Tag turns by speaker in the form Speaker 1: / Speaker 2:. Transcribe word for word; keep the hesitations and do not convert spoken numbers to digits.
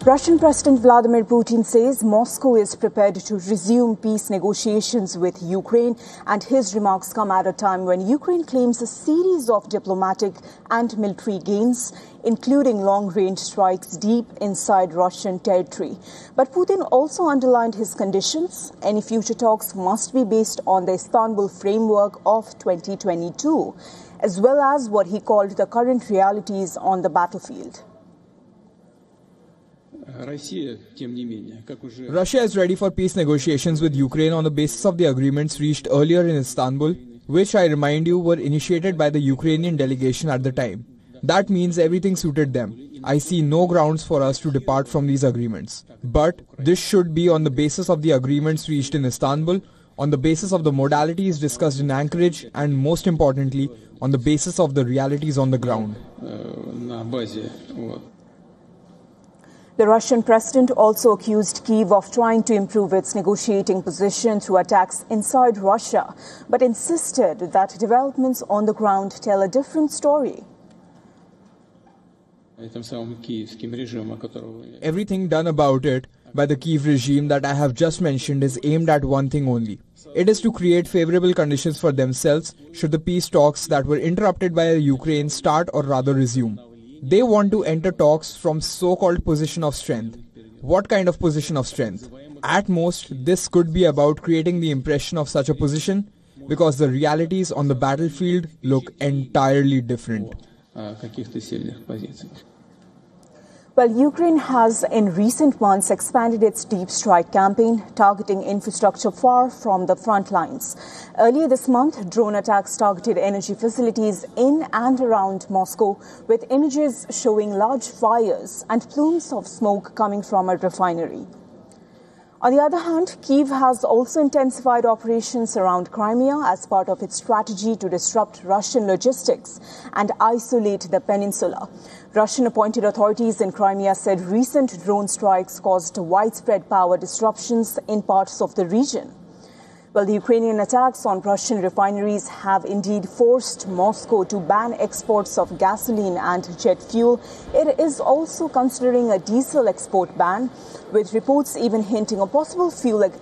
Speaker 1: Russian President Vladimir Putin says Moscow is prepared to resume peace negotiations with Ukraine, and his remarks come at a time when Ukraine claims a series of diplomatic and military gains, including long-range strikes deep inside Russian territory. But Putin also underlined his conditions. Any future talks must be based on the Istanbul framework of twenty twenty-two, as well as what he called the current realities on the battlefield.
Speaker 2: Russia is ready for peace negotiations with Ukraine on the basis of the agreements reached earlier in Istanbul, which, I remind you, were initiated by the Ukrainian delegation at the time. That means everything suited them. I see no grounds for us to depart from these agreements. But this should be on the basis of the agreements reached in Istanbul, on the basis of the modalities discussed in Anchorage, and most importantly, on the basis of the realities on the ground.
Speaker 1: The Russian president also accused Kyiv of trying to improve its negotiating position through attacks inside Russia, but insisted that developments on the ground tell a different story.
Speaker 2: Everything done about it by the Kyiv regime that I have just mentioned is aimed at one thing only. It is to create favorable conditions for themselves should the peace talks that were interrupted by Ukraine start or rather resume. They want to enter talks from so-called position of strength. What kind of position of strength? At most, this could be about creating the impression of such a position, because the realities on the battlefield look entirely different.
Speaker 1: Well, Ukraine has in recent months expanded its deep strike campaign, targeting infrastructure far from the front lines. Earlier this month, drone attacks targeted energy facilities in and around Moscow, with images showing large fires and plumes of smoke coming from a refinery. On the other hand, Kyiv has also intensified operations around Crimea as part of its strategy to disrupt Russian logistics and isolate the peninsula. Russian-appointed authorities in Crimea said recent drone strikes caused widespread power disruptions in parts of the region. Well, the Ukrainian attacks on Russian refineries have indeed forced Moscow to ban exports of gasoline and jet fuel. It is also considering a diesel export ban, with reports even hinting a possible fuel